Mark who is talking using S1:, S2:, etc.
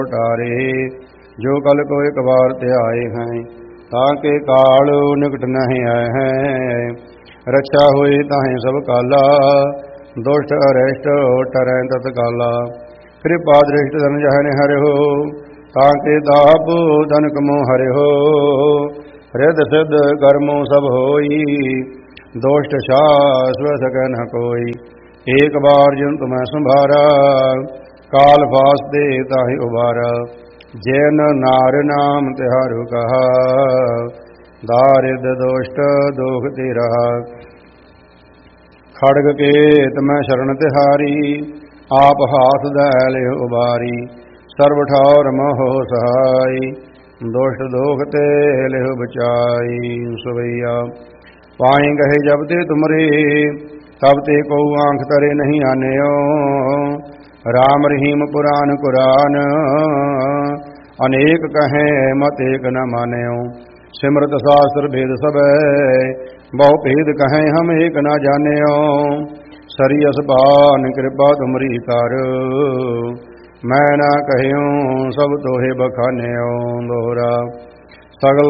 S1: टारे जो कल को एक बार ते आए हैं ताके काल निकट नहीं आए हैं। रक्षा हुई ताहे सब काला दुष्ट अरिष्ट टरै तत्काला। कृपा दृष्ट धन जहन हरे हो ताके दाप धन कमो हरे हो। हृद सिद्ध कर्मो सब होई दुष्ट शास सकै न कोई। एक बार जिन तुम्हें संभारा काल फास दे ताहि उबारा। जैन नार नाम तिहारु कहा दारिद दुष्ट दोख ते रहा। खड़ग के तमै शरण तिहारी आप हाथ दैल उबारी। सर्व ठौर मोह सहाय दुष्ट दोख ते लिह बचाई। सुवैया पाई गहे जब ते तुमरे तब ते को आंख तरे नहीं आन्यो। राम रहीम पुराण कुरान अनेक कहें मत एक न मान्यो। सिमरत शास्त्र भेद सब बहु भेद कहें हम एक न जान्यो। सरियस बान कृपा तुमरी कर मैं न कहूँ सब तोहे बखान्यो। दोहरा सगल